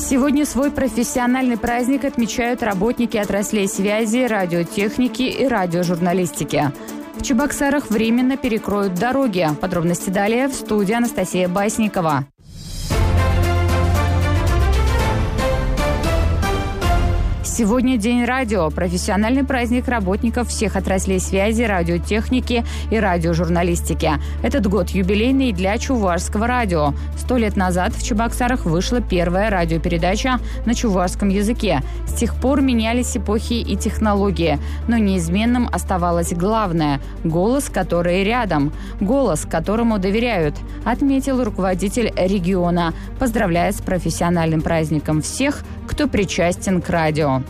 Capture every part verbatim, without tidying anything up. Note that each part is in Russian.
Сегодня свой профессиональный праздник отмечают работники отраслей связи, радиотехники и радиожурналистики. В Чебоксарах временно перекроют дороги. Подробности далее в студии Анастасия Басникова. Сегодня День радио – профессиональный праздник работников всех отраслей связи, радиотехники и радиожурналистики. Этот год юбилейный для Чувашского радио. Сто лет назад в Чебоксарах вышла первая радиопередача на чувашском языке. С тех пор менялись эпохи и технологии. Но неизменным оставалось главное – голос, который рядом. Голос, которому доверяют, отметил руководитель региона, поздравляя с профессиональным праздником всех, кто причастен к радио.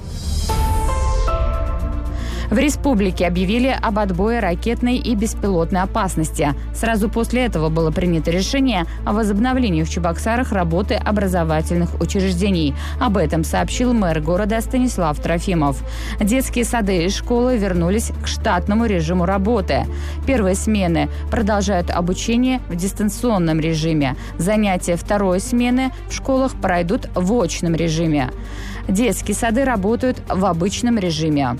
В республике объявили об отбое ракетной и беспилотной опасности. Сразу после этого было принято решение о возобновлении в Чебоксарах работы образовательных учреждений. Об этом сообщил мэр города Станислав Трофимов. Детские сады и школы вернулись к штатному режиму работы. Первые смены продолжают обучение в дистанционном режиме. Занятия второй смены в школах пройдут в очном режиме. Детские сады работают в обычном режиме.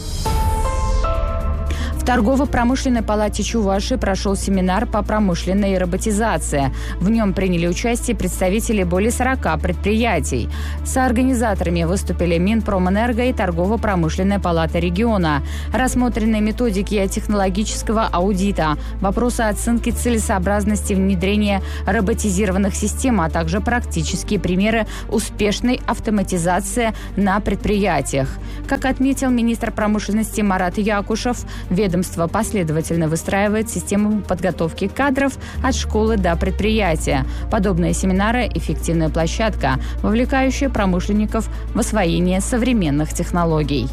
В торгово-промышленной палате Чувашии прошел семинар по промышленной роботизации. В нем приняли участие представители более сорока предприятий. Соорганизаторами выступили Минпромэнерго и торгово-промышленная палата региона. Рассмотрены методики технологического аудита, вопросы оценки целесообразности внедрения роботизированных систем, а также практические примеры успешной автоматизации на предприятиях. Как отметил министр промышленности Марат Якушев, ведомство последовательно выстраивает систему подготовки кадров от школы до предприятия. Подобные семинары – эффективная площадка, вовлекающая промышленников в освоение современных технологий.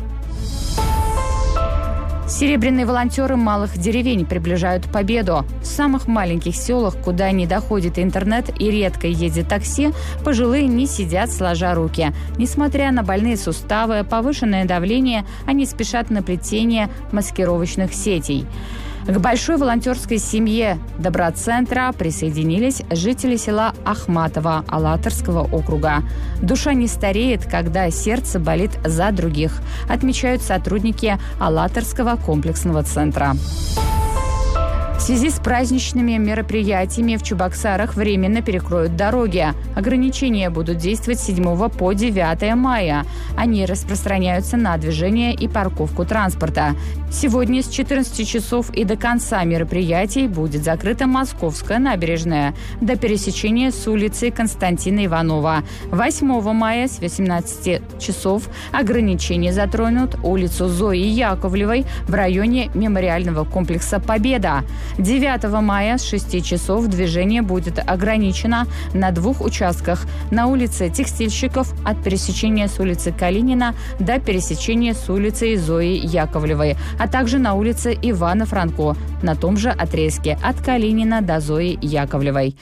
Серебряные волонтеры малых деревень приближают победу. В самых маленьких селах, куда не доходит интернет и редко едет такси, пожилые не сидят сложа руки. Несмотря на больные суставы, повышенное давление, они спешат на плетение маскировочных сетей. К большой волонтерской семье Доброцентра присоединились жители села Ахматово Алатырского округа. Душа не стареет, когда сердце болит за других, отмечают сотрудники Алатырского комплексного центра. В связи с праздничными мероприятиями в Чебоксарах временно перекроют дороги. Ограничения будут действовать с седьмого по девятое мая. Они распространяются на движение и парковку транспорта. Сегодня с четырнадцати часов и до конца мероприятий будет закрыта Московская набережная до пересечения с улицей Константина Иванова. восьмого мая с восемнадцати часов ограничения затронут улицу Зои Яковлевой в районе мемориального комплекса «Победа». девятого мая с шести часов движение будет ограничено на двух участках: на улице Текстильщиков от пересечения с улицы Калинина до пересечения с улицей Зои Яковлевой, а также на улице Ивана Франко на том же отрезке от Калинина до Зои Яковлевой.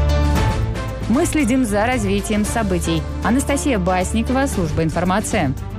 Мы следим за развитием событий. Анастасия Басникова, служба информации.